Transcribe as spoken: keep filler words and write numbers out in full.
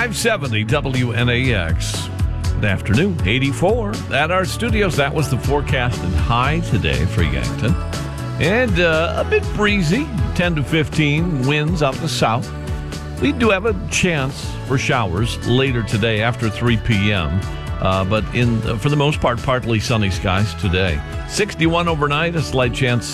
five seventy W N A X. Good afternoon, eighty-four at our studios. That was the forecasted high today for Yankton. And uh, a bit breezy, ten to fifteen winds out the south. We do have a chance for showers later today after three p.m., uh, but in uh, for the most part, partly sunny skies today. sixty-one overnight, a slight chance